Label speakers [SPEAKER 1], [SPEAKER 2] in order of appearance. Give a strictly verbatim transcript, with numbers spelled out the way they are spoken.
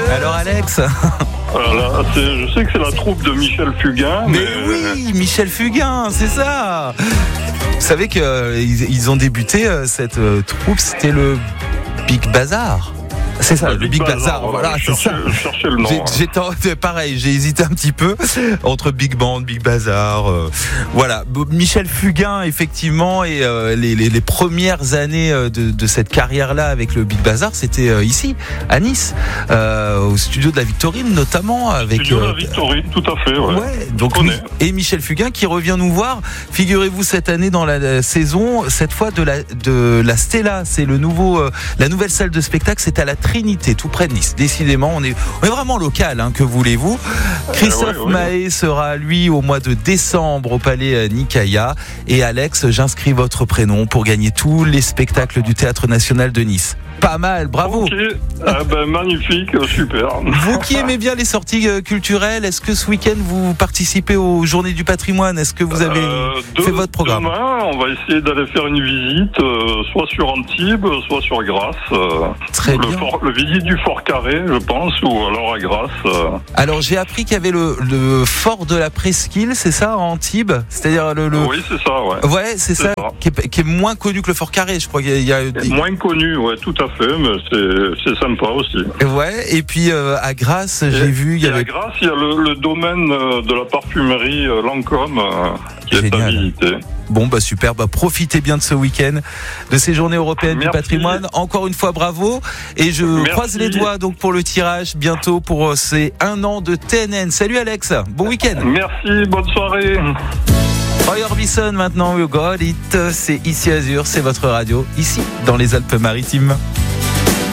[SPEAKER 1] Alors Alex.
[SPEAKER 2] Voilà, c'est, je sais que c'est la troupe de Michel Fugain.
[SPEAKER 1] Mais,
[SPEAKER 2] mais
[SPEAKER 1] oui, Michel Fugain, c'est ça. Vous savez qu'ils euh, ils ont débuté euh, cette euh, troupe, c'était le Big Bazar. C'est ça, le, le Big, Big Bazar, Bazar, voilà, c'est
[SPEAKER 2] cherchais,
[SPEAKER 1] ça.
[SPEAKER 2] Je cherchais le nom.
[SPEAKER 1] J'ai,
[SPEAKER 2] hein.
[SPEAKER 1] j'ai tenté, pareil, j'ai hésité un petit peu entre Big Band, Big Bazar. Euh, voilà, Michel Fugain, effectivement, et euh, les, les, les premières années de, de cette carrière-là avec le Big Bazar, c'était euh, ici, à Nice, euh, au studio de la Victorine, notamment. Avec,
[SPEAKER 2] studio de la
[SPEAKER 1] euh,
[SPEAKER 2] Victorine, tout à fait. Ouais,
[SPEAKER 1] ouais donc et Michel Fugain qui revient nous voir. Figurez-vous cette année dans la saison, cette fois de la de la Stella, c'est le nouveau, euh, la nouvelle salle de spectacle, c'est à la Trinité, tout près de Nice. Décidément, on est, on est vraiment local, hein, que voulez-vous. Christophe euh, ouais, ouais. Mahé sera, lui, au mois de décembre au Palais Nicaïa. Et Alex, j'inscris votre prénom pour gagner tous les spectacles du Théâtre National de Nice. Pas mal, bravo.
[SPEAKER 2] Ok, ah ben, magnifique, super.
[SPEAKER 1] Vous qui aimez bien les sorties euh, culturelles, est-ce que ce week-end vous participez aux Journées du Patrimoine? Est-ce que vous avez euh, de, fait votre programme?
[SPEAKER 2] Demain, on va essayer d'aller faire une visite, euh, soit sur Antibes, soit sur Grasse. Euh,
[SPEAKER 1] Très
[SPEAKER 2] le
[SPEAKER 1] bien.
[SPEAKER 2] Fort, le visite du Fort Carré, je pense, ou alors à Grasse. Euh.
[SPEAKER 1] Alors j'ai appris qu'il y avait le, le fort de la Presqu'île, c'est ça, à Antibes? C'est-à-dire le, le...
[SPEAKER 2] Oui, c'est ça, ouais.
[SPEAKER 1] Ouais, c'est, c'est ça, ça. Qui, est, qui est moins connu que le Fort Carré, je crois qu'il y a. Il y a...
[SPEAKER 2] Moins connu, ouais, tout à fait, mais c'est, c'est sympa aussi.
[SPEAKER 1] Ouais, et puis euh, à Grasse, j'ai
[SPEAKER 2] et,
[SPEAKER 1] vu, il y avait.
[SPEAKER 2] À Grasse, il y a le, le domaine de la parfumerie euh, Lancôme euh, qui Génial. Est à visiter.
[SPEAKER 1] Bon, bah super, bah profitez bien de ce week-end, de ces journées européennes Merci. Du patrimoine. Encore une fois, bravo. Et je Merci. Croise les doigts donc pour le tirage bientôt pour ces un an de T N N. Salut Alex, bon week-end.
[SPEAKER 2] Merci, bonne soirée.
[SPEAKER 1] Roy Orbison maintenant, we got it. C'est ici Azur, c'est votre radio, ici dans les Alpes-Maritimes.